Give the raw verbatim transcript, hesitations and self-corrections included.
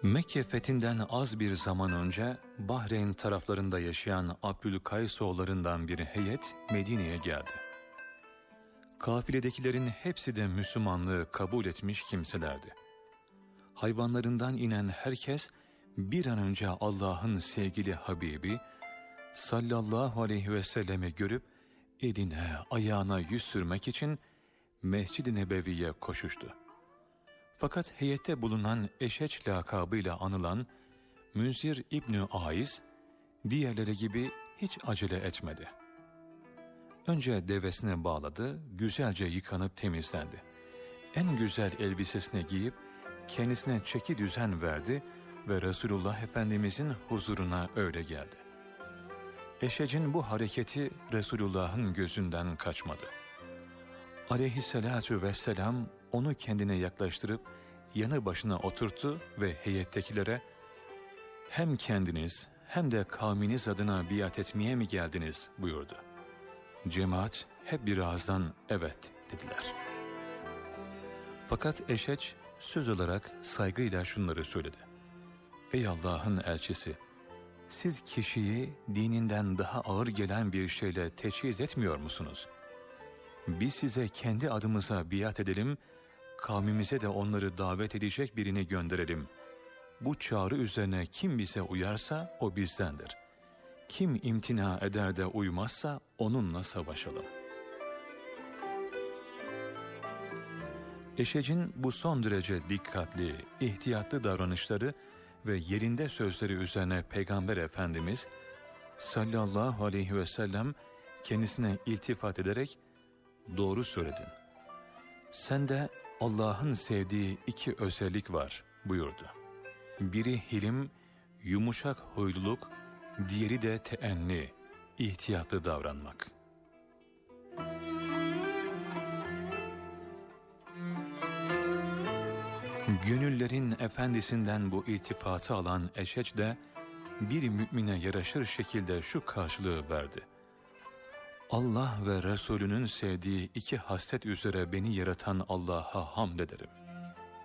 Mekke fethinden az bir zaman önce Bahreyn taraflarında yaşayan Abdülkaysoğullarından bir heyet Medine'ye geldi. Kafiledekilerin hepsi de Müslümanlığı kabul etmiş kimselerdi. Hayvanlarından inen herkes bir an önce Allah'ın sevgili Habibi sallallahu aleyhi ve sellemi görüp eline ayağına yüz sürmek için Mescid-i Nebevi'ye koşuştu. Fakat heyette bulunan Eşeç lakabıyla anılan Münzir İbni Aiz diğerleri gibi hiç acele etmedi. Önce devesine bağladı, güzelce yıkanıp temizlendi. En güzel elbisesini giyip kendisine çeki düzen verdi ve Resulullah Efendimizin huzuruna öyle geldi. Eşec'in bu hareketi Resulullah'ın gözünden kaçmadı. Aleyhissalatu vesselam onu kendine yaklaştırıp yanı başına oturttu ve heyettekilere hem kendiniz hem de kavminiz adına biat etmeye mi geldiniz buyurdu. Cemaat hep bir ağızdan evet dediler. Fakat Eşeç söz olarak saygıyla şunları söyledi. Ey Allah'ın elçisi, siz kişiyi dininden daha ağır gelen bir şeyle teçhiz etmiyor musunuz? Biz size kendi adımıza biat edelim, kavmimize de onları davet edecek birini gönderelim. Bu çağrı üzerine kim bize uyarsa o bizdendir. Kim imtina eder de uymazsa onunla savaşalım. Eşec'in bu son derece dikkatli, ihtiyatlı davranışları ve yerinde sözleri üzerine Peygamber Efendimiz sallallahu aleyhi ve sellem kendisine iltifat ederek doğru söyledin. Sende Allah'ın sevdiği iki özellik var buyurdu. Biri hilim, yumuşak huyluluk, diğeri de teenni, ihtiyatlı davranmak. Gönüllerin efendisinden bu iltifatı alan Eşeç de bir mümine yaraşır şekilde şu karşılığı verdi. Allah ve Resulünün sevdiği iki haslet üzere beni yaratan Allah'a hamd ederim.